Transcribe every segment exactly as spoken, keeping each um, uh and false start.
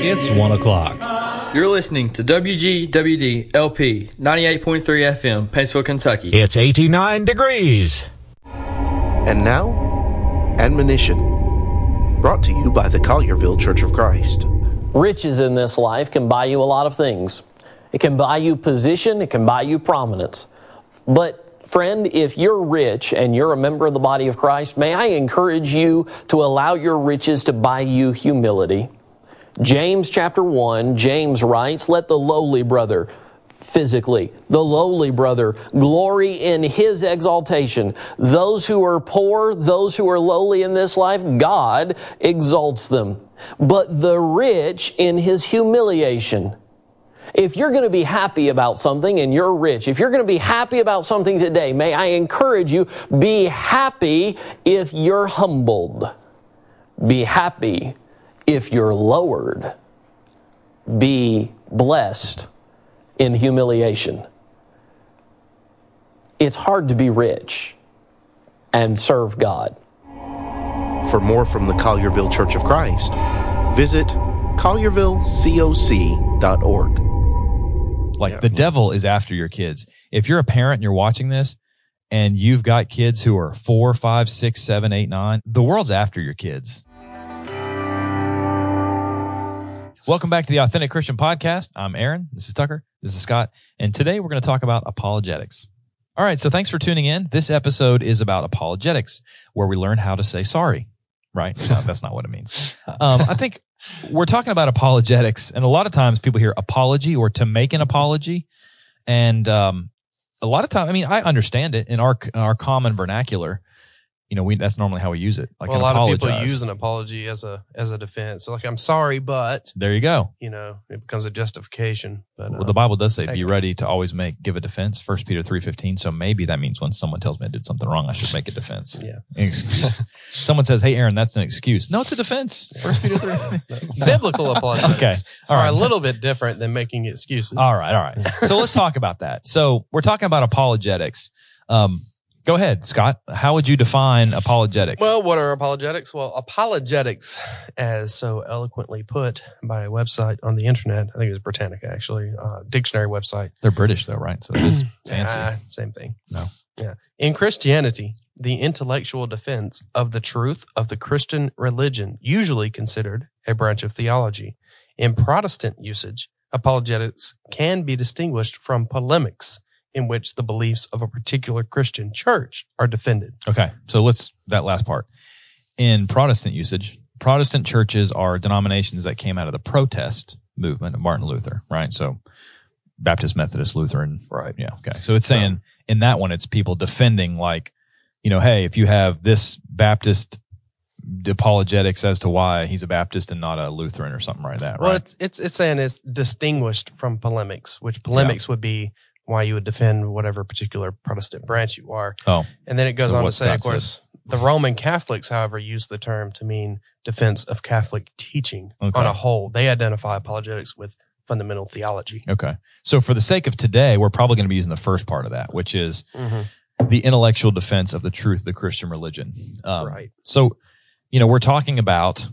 It's one o'clock. You're listening to W G W D L P ninety-eight point three F M, Paintsville, Kentucky. It's eighty-nine degrees. And now, admonition, brought to you by the Collierville Church of Christ. Riches in this life can buy you a lot of things. It can buy you position, it can buy you prominence. But friend, if you're rich and you're a member of the body of Christ, may I encourage you to allow your riches to buy you humility. James chapter one, James writes, let the lowly brother, physically, the lowly brother, glory in his exaltation. Those who are poor, those who are lowly in this life, God exalts them. But the rich in his humiliation. If you're going to be happy about something and you're rich, if you're going to be happy about something today, may I encourage you, be happy if you're humbled. Be happy if you're lowered. Be blessed in humiliation. It's hard to be rich and serve God. For more from the Collierville Church of Christ, visit collierville coc dot org. Like, the devil is after your kids. If you're a parent and you're watching this and you've got kids who are four, five, six, seven, eight, nine, the world's after your kids. Welcome back to the Authentic Christian Podcast. I'm Aaron. This is Tucker. This is Scott. And today we're going to talk about apologetics. All right, so thanks for tuning in. This episode is about apologetics, where we learn how to say sorry, right? No, that's not what it means. Um, I think we're talking about apologetics, and a lot of times people hear apology or to make an apology. And um, a lot of times, I mean, I understand it in our our common vernacular. You know, we that's normally how we use it. Like, well, an a lot apologize. of people use an apology as a as a defense. Like, I'm sorry, but There you go. you know, it becomes a justification. But Well, uh, the Bible does say, be okay. ready to always make, give a defense, First Peter three fifteen. So maybe that means when someone tells me I did something wrong, I should make a defense. Yeah. An excuse. Someone says, hey, Aaron, that's an excuse. No, it's a defense. First Peter three. biblical apologetics Okay. All are right. a little bit different than making excuses. All right. All right. So let's talk about that. So we're talking about apologetics. Um, go ahead, Scott. How would you define apologetics? Well, what are apologetics? Well, apologetics, as so eloquently put by a website on the internet, I think it was Britannica, actually, uh, dictionary website. They're British though, right? So that is fancy. Ah, same thing. No. Yeah. In Christianity, the intellectual defense of the truth of the Christian religion, usually considered a branch of theology. In Protestant usage, apologetics can be distinguished from polemics, in which the beliefs of a particular Christian church are defended. Okay. So let's, that last part. In Protestant usage, Protestant churches are denominations that came out of the protest movement of Martin Luther, right? So Baptist, Methodist, Lutheran. Right. Yeah. Okay. So it's saying in that one, it's people defending, like, you know, hey, if you have this Baptist apologetics as to why he's a Baptist and not a Lutheran or something like that, right? Well, it's, it's, it's saying it's distinguished from polemics, which polemics would be why you would defend whatever particular Protestant branch you are. Oh. And then it goes So on to what say, Scott of course, the Roman Catholics, however, use the term to mean defense of Catholic teaching Okay. on a whole. They identify apologetics with fundamental theology. Okay. So for the sake of today, we're probably going to be using the first part of that, which is Mm-hmm. the intellectual defense of the truth of the Christian religion. Um, Right. So, you know, we're talking about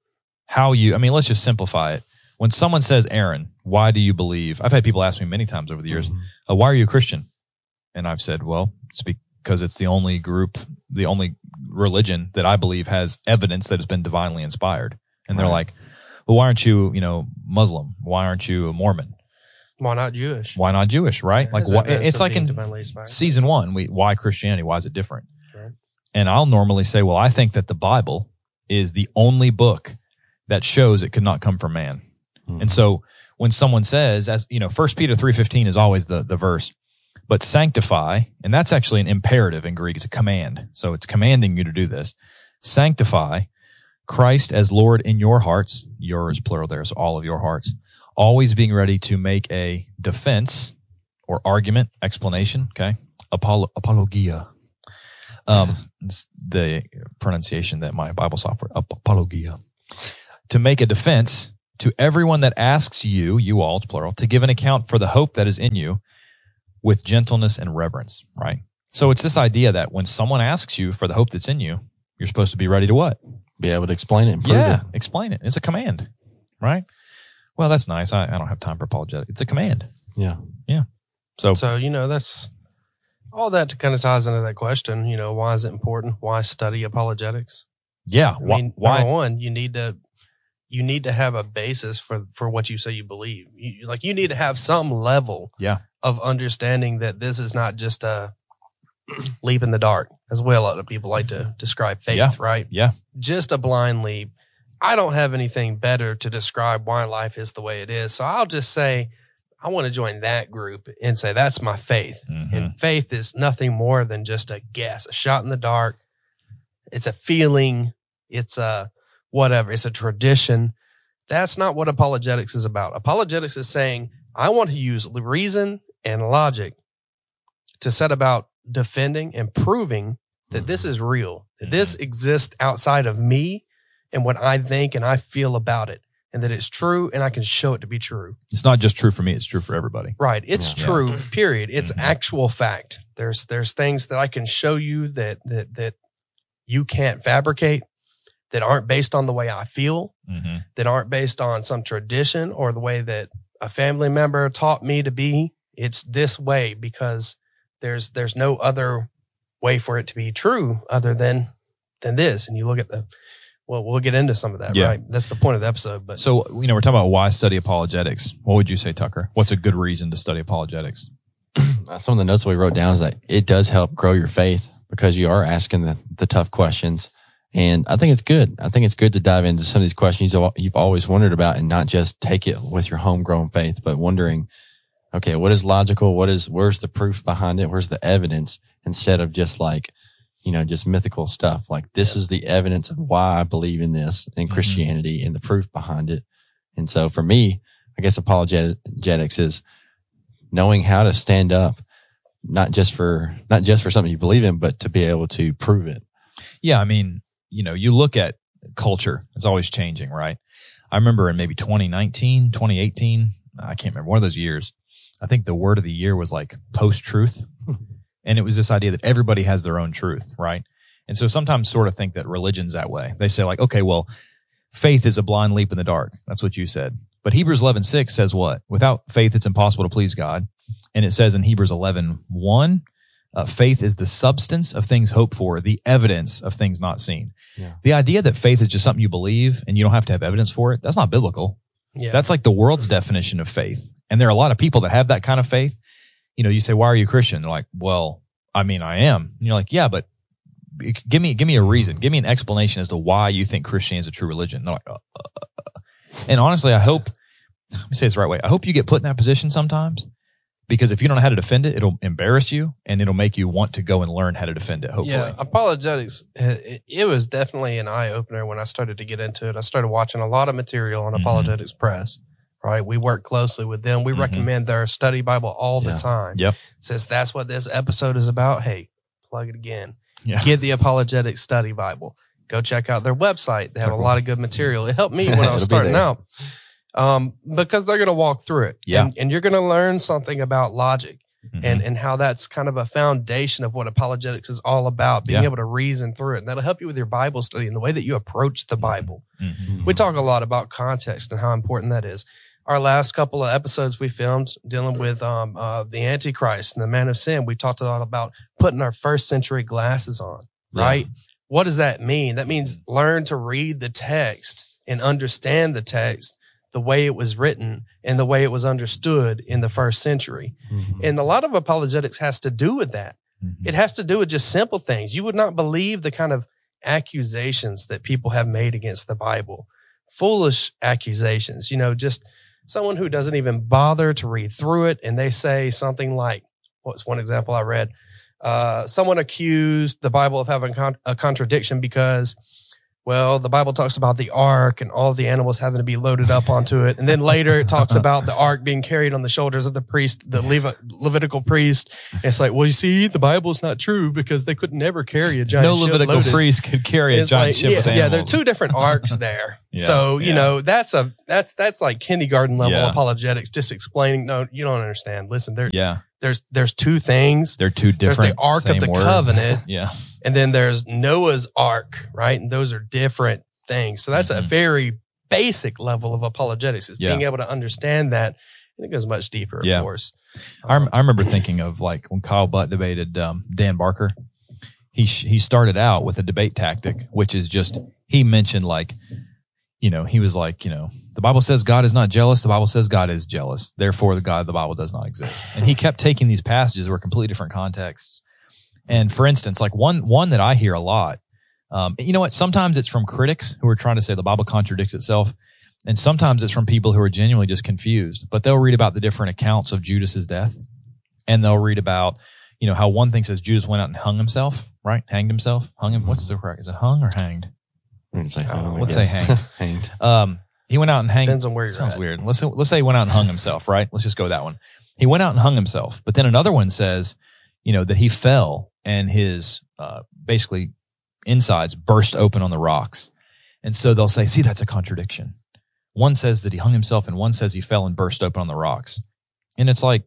how you, I mean, let's just simplify it. When someone says, Aaron, why do you believe? I've had people ask me many times over the years, uh, why are you a Christian? And I've said, well, it's because it's the only group, the only religion that I believe has evidence that has been divinely inspired. And they're like, well, why aren't you, you know, Muslim? Why aren't you a Mormon? Why not Jewish? Why not Jewish, right? Yeah, like, there's why, evidence it's of like being in divinely inspired. season one, we, why Christianity? Why is it different? Right. And I'll normally say, well, I think that the Bible is the only book that shows it could not come from man. Mm-hmm. And so when someone says, as you know, First Peter three fifteen is always the, the verse, but sanctify, and that's actually an imperative in Greek. It's a command. So it's commanding you to do this. Sanctify Christ as Lord in your hearts, yours plural, there's all of your hearts, always being ready to make a defense or argument, explanation, okay? Apolo, apologia. Um, it's the pronunciation that my Bible software, apologia. To make a defense to everyone that asks you, you all, it's plural, to give an account for the hope that is in you with gentleness and reverence, right? So it's this idea that when someone asks you for the hope that's in you, you're supposed to be ready to what? Be able to explain it and prove yeah, it. explain it. It's a command, right? Well, that's nice. I, I don't have time for apologetics. It's a command. Yeah. Yeah. So, So, you know, that's all that kind of ties into that question. You know, why is it important? Why study apologetics? yeah. I Why? mean, why? number one, you need to you need to have a basis for for what you say you believe. You, like you need to have some level Yeah. of understanding that this is not just a leap in the dark, as well. A lot of people like to describe faith, Yeah. right? Yeah. Just a blind leap. I don't have anything better to describe why life is the way it is. So I'll just say I want to join that group and say that's my faith. Mhm. And faith is nothing more than just a guess, a shot in the dark. It's a feeling. It's a whatever. It's a tradition. That's not what apologetics is about. Apologetics is saying, I want to use reason and logic to set about defending and proving that this is real, that this exists outside of me and what I think and I feel about it, and that it's true and I can show it to be true. It's not just true for me. It's true for everybody. Right. It's Yeah. true, period. It's Mhm. actual fact. There's there's things that I can show you that that that you can't fabricate, that aren't based on the way I feel, Mm-hmm. that aren't based on some tradition or the way that a family member taught me to be. It's this way because there's there's no other way for it to be true other than than this. And you look at the well, we'll get into some of that, Yeah. right? That's the point of the episode. But So, you know, we're talking about why study apologetics. What would you say, Tucker? What's a good reason to study apologetics? Some of the notes we wrote down is that it does help grow your faith because you are asking the, the tough questions. And I think it's good. I think it's good to dive into some of these questions you've always wondered about and not just take it with your homegrown faith, but wondering, okay, what is logical? What is, where's the proof behind it? Where's the evidence? Instead of just like, you know, just mythical stuff. Like this is the evidence of why I believe in this in Mm-hmm. Christianity and the proof behind it. And so for me, I guess apologetics is knowing how to stand up, not just for, not just for something you believe in, but to be able to prove it. Yeah. I mean, you know, you look at culture, it's always changing, right? I remember in maybe twenty nineteen, twenty eighteen, I can't remember, one of those years, I think the word of the year was like post-truth. And it was this idea that everybody has their own truth, right? And so sometimes sort of think that religion's that way. They say like, okay, well, faith is a blind leap in the dark. That's what you said. But Hebrews eleven six says what? Without faith, it's impossible to please God. And it says in Hebrews eleven one, uh, faith is the substance of things hoped for, the evidence of things not seen. Yeah. The idea that faith is just something you believe and you don't have to have evidence for it, that's not biblical. yeah, That's like the world's definition of faith. And there are a lot of people that have that kind of faith. You know, you say, why are you Christian? They're like, well, I mean, I am. And you're like, yeah, but give me, give me a reason. Give me an explanation as to why you think Christianity is a true religion. And they're like, uh, uh, uh. And honestly, I hope, let me say this the right way. I hope you get put in that position sometimes, because if you don't know how to defend it, it'll embarrass you and it'll make you want to go and learn how to defend it, hopefully. yeah, apologetics, it, it was definitely an eye opener when I started to get into it. I started watching a lot of material on Mhm. Apologetics Press, right? We work closely with them. We Mhm. recommend their study Bible all Yeah. the time. Yep. Since that's what this episode is about, hey, plug it again. Yeah. Get the Apologetics Study Bible. Go check out their website. They have a Cool. lot of good material. It helped me when I was It'll be starting there. out um, because they're going to walk through it. Yeah. And, and you're going to learn something about logic. Mhm. And, and how that's kind of a foundation of what apologetics is all about, being Yeah. able to reason through it. And that'll help you with your Bible study and the way that you approach the Bible. Mhm. We talk a lot about context and how important that is. Our last couple of episodes we filmed dealing with um, uh, the Antichrist and the man of sin, we talked a lot about putting our first century glasses on, Yeah. right? What does that mean? That means learn to read the text and understand the text the way it was written and the way it was understood in the first century. Mhm. And a lot of apologetics has to do with that. Mhm. It has to do with just simple things. You would not believe the kind of accusations that people have made against the Bible. Foolish accusations, you know, just someone who doesn't even bother to read through it. And they say something like, what's one example I read? Uh, someone accused the Bible of having con- a contradiction because, well, the Bible talks about the ark and all the animals having to be loaded up onto it. And then later it talks about the ark being carried on the shoulders of the priest, the Levi- Levitical priest. And it's like, well, you see, the Bible's not true because they could never carry a giant No ship Levitical loaded. priest could carry a It's giant like, ship yeah, with yeah, animals. there are two different arcs there. Yeah, So, you yeah. know, that's a, that's, that's like kindergarten level Yeah. apologetics, just explaining, no, you don't understand. Listen, there, Yeah. there's, there's two things. They're two There's different. the Ark of same the word. Covenant, Yeah. and then there's Noah's Ark, right? And those are different things. So that's a Mhm. very basic level of apologetics is Yeah. being able to understand that. And it goes much deeper, of Yeah. course. I, rem- Um, I remember thinking of like when Kyle Butt debated um, Dan Barker. He sh- he started out with a debate tactic, which is just he mentioned like, you know, he was like, you know, the Bible says God is not jealous. The Bible says God is jealous. Therefore, the God of the Bible does not exist. And he kept taking these passages that were completely different contexts. And for instance, like one one that I hear a lot, um, you know what? Sometimes it's from critics who are trying to say the Bible contradicts itself. And sometimes it's from people who are genuinely just confused, but they'll read about the different accounts of Judas's death. And they'll read about, you know, how one thing says Judas went out and hung himself, right? Hanged himself, hung him. What's the correct? Is it hung or hanged? Let's say hung. Let's say hanged. hanged. Um, he went out and hanged. Depends on where you're Sounds at. weird. Let's say, let's say he went out and hung himself, right? Let's just go with that one. He went out and hung himself. But then another one says, you know, that he fell and his, uh, basically insides burst open on the rocks. And so they'll say, see, that's a contradiction. One says that he hung himself and one says he fell and burst open on the rocks. And it's like,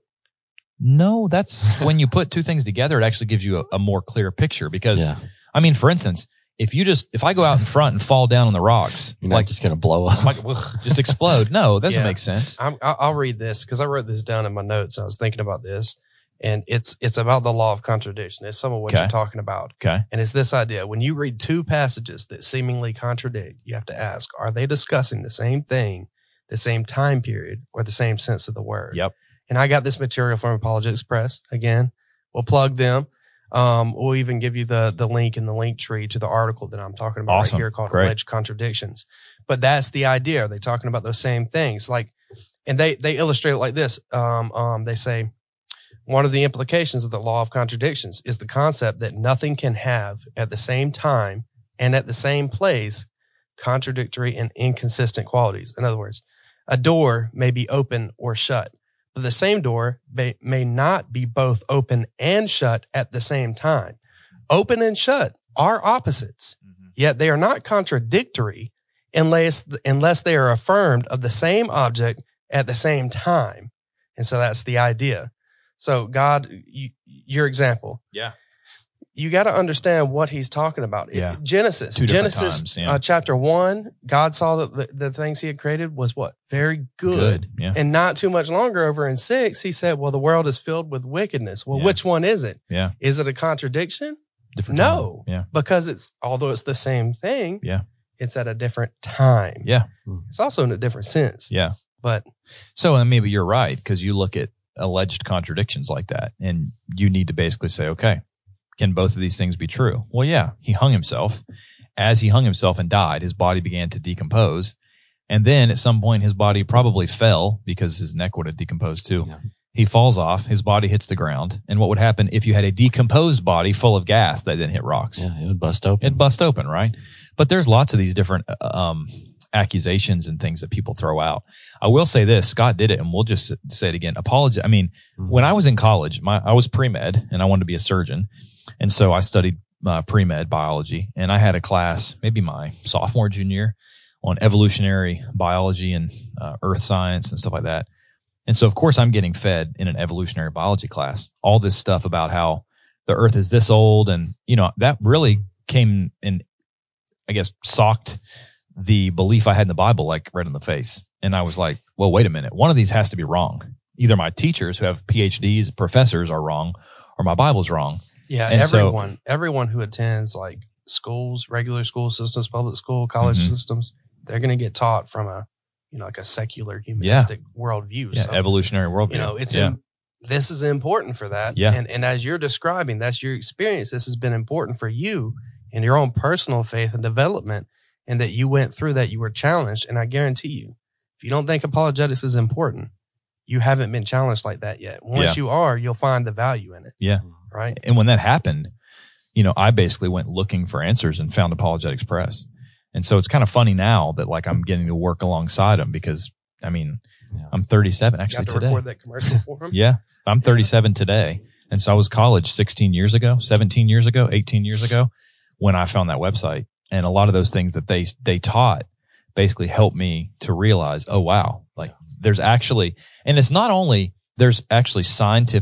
no, that's when you put two things together, it actually gives you a, a more clear picture because, Yeah. I mean, for instance, if you just, if I go out in front and fall down on the rocks, You're not like, just going to blow up. I'm like, ugh, just explode. No, that doesn't Yeah. make sense. I'm, I'll I'll read this because I wrote this down in my notes. I was thinking about this, and it's it's about the law of contradiction. It's some of what Okay. you're talking about. Okay. And it's this idea. When you read two passages that seemingly contradict, you have to ask, are they discussing the same thing, the same time period, or the same sense of the word? Yep. And I got this material from Apologetics Press. Again, we'll plug them. Um, we'll even give you the the link in the link tree to the article that I'm talking about Awesome. right here called Great. Alleged Contradictions. But that's the idea. Are they talking about those same things? Like, and they they illustrate it like this. Um, um, they say, one of the implications of the law of contradictions is the concept that nothing can have at the same time and at the same place contradictory and inconsistent qualities. In other words, a door may be open or shut, but the same door may, may not be both open and shut at the same time. Open and shut are opposites, yet they are not contradictory unless unless they are affirmed of the same object at the same time. And so that's the idea. So God, you, your example. Yeah. You got to understand what he's talking about. Yeah. Genesis, Two different Genesis times, yeah. uh, chapter one, God saw that the, the things he had created was what? Very good. Yeah. And not too much longer over in six, he said, well, the world is filled with wickedness. Well, Yeah. which one is it? Yeah. Is it a contradiction? Different No. time. Yeah. Because it's, although it's the same thing, Yeah. it's at a different time. Yeah. It's also in a different sense. Yeah. But So, and maybe you're right because you look at alleged contradictions like that and you need to basically say, okay, can both of these things be true? Well, yeah, he hung himself. As he hung himself and died, his body began to decompose. And then at some point, his body probably fell because his neck would have decomposed too. Yeah. He falls off, his body hits the ground. And what would happen if you had a decomposed body full of gas that then hit rocks? Yeah, it would bust open. It'd bust open, right? But there's lots of these different uh, um, accusations and things that people throw out. I will say this, Scott did it, and we'll just say it again. Apology. I mean, when I was in college, my I was pre-med, and I wanted to be a surgeon. And so I studied uh, pre-med biology, and I had a class, maybe my sophomore, junior year, on evolutionary biology and uh, earth science and stuff like that. And so, of course, I'm getting fed in an evolutionary biology class all this stuff about how the earth is this old. And, you know, that really came and, I guess, socked the belief I had in the Bible like right in the face. And I was like, well, wait a minute. One of these has to be wrong. Either my teachers who have P H Ds, professors are wrong, or my Bible's wrong. yeah, And so- everyone, everyone who attends like schools, regular school systems, public school, college Mhm. systems, they're going to get taught from a, you know, like a secular humanistic worldview. Yeah, So, evolutionary worldview. you know, it's yeah. im- this is important for that. Yeah. And, and as you're describing, that's your experience. This has been important for you in your own personal faith and development, and that you went through that, you were challenged. And I guarantee you, if you don't think apologetics is important, you haven't been challenged like that yet. Once Yeah. you are, you'll find the value in it. Yeah. Right. And when that happened, you know, I basically went looking for answers and found Apologetics Press. And so it's kind of funny now that like I'm getting to work alongside them because I mean, Yeah. I'm thirty-seven actually Got to today. record that commercial for him. Yeah. I'm thirty-seven today. And so I was college sixteen years ago, seventeen years ago, eighteen years ago when I found that website. And a lot of those things that they, they taught basically helped me to realize, oh, wow, like there's actually, and it's not only, there's actually scientific